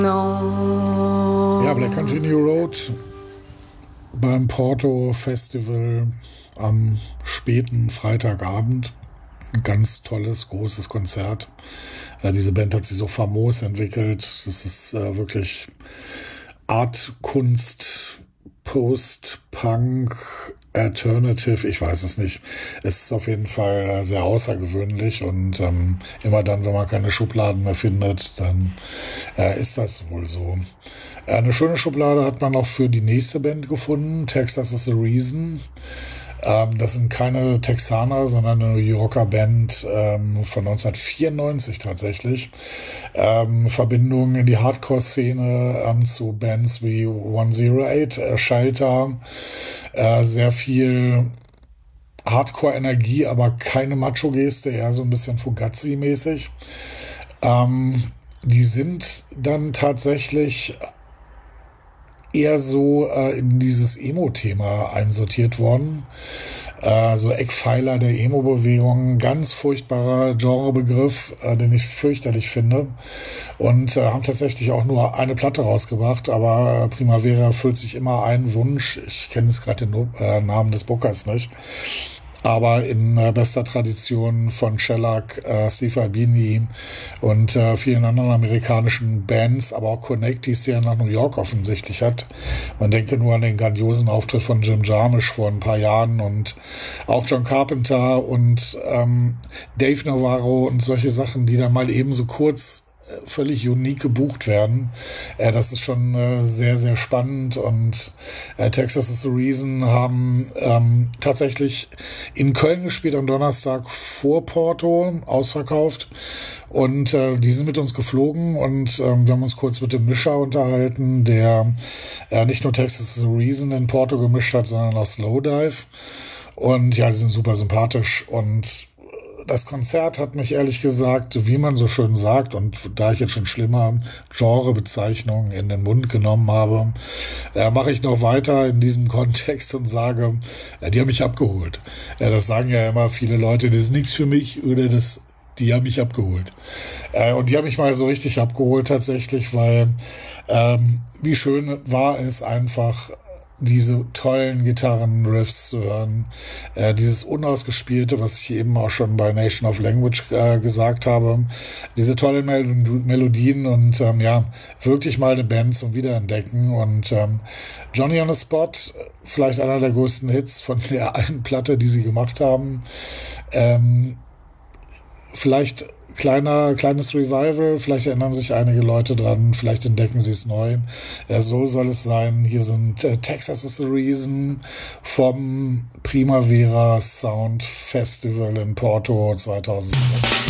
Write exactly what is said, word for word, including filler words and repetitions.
Ja, Black Country New Road beim Porto Festival am späten Freitagabend. Ein ganz tolles, großes Konzert. Äh, diese Band hat sich so famos entwickelt. Das ist äh, wirklich Art, Kunst, Post-Punk, Alternative, ich weiß es nicht. Es ist auf jeden Fall äh, sehr außergewöhnlich und ähm, immer dann, wenn man keine Schubladen mehr findet, dann äh, ist das wohl so. Äh, eine schöne Schublade hat man auch für die nächste Band gefunden, Texas is the Reason. Ähm, das sind keine Texaner, sondern eine New Yorker Band ähm, von neunzehnhundertvierundneunzig tatsächlich. Ähm, Verbindungen in die Hardcore-Szene ähm, zu Bands wie one oh eight, äh, Shelter, äh, sehr viel Hardcore-Energie, aber keine Macho-Geste, eher so ein bisschen Fugazi-mäßig. Ähm, die sind dann tatsächlich eher so äh, in dieses Emo-Thema einsortiert worden. Äh, so Eckpfeiler der Emo-Bewegung, ganz furchtbarer Genrebegriff, äh, den ich fürchterlich finde. Und äh, haben tatsächlich auch nur eine Platte rausgebracht, aber Primavera füllt sich immer ein Wunsch. Ich kenne jetzt gerade den äh, Namen des Bookers nicht. Aber in äh, bester Tradition von Shellac, äh, Steve Albini und äh, vielen anderen amerikanischen Bands, aber auch Connecties, die er nach New York offensichtlich hat. Man denke nur an den grandiosen Auftritt von Jim Jarmusch vor ein paar Jahren und auch John Carpenter und ähm, Dave Navarro und solche Sachen, die dann mal eben so kurz völlig unique gebucht werden. Äh, das ist schon äh, sehr, sehr spannend und äh, Texas is the Reason haben ähm, tatsächlich in Köln gespielt am Donnerstag vor Porto, ausverkauft und äh, die sind mit uns geflogen und ähm, wir haben uns kurz mit dem Mischer unterhalten, der äh, nicht nur Texas is the Reason in Porto gemischt hat, sondern auch Slowdive und ja, die sind super sympathisch und das Konzert hat mich ehrlich gesagt, wie man so schön sagt, und da ich jetzt schon schlimmer Genrebezeichnungen in den Mund genommen habe, äh, mache ich noch weiter in diesem Kontext und sage, äh, die haben mich abgeholt. Äh, das sagen ja immer viele Leute, das ist nichts für mich oder das, die haben mich abgeholt. Äh, und die haben mich mal so richtig abgeholt tatsächlich, weil ähm, wie schön war es einfach, diese tollen Gitarrenriffs zu hören, äh, dieses Unausgespielte, was ich eben auch schon bei Nation of Language äh, gesagt habe, diese tollen Mel- Melodien und ähm, ja, wirklich mal eine Band zum Wiederentdecken und ähm, Johnny on the Spot, vielleicht einer der größten Hits von der einen Platte, die sie gemacht haben, ähm, vielleicht Kleiner, kleines Revival, vielleicht erinnern sich einige Leute dran, vielleicht entdecken sie es neu. Ja, so soll es sein. Hier sind äh, Texas is the Reason vom Primavera Sound Festival in Porto zweitausendsechs.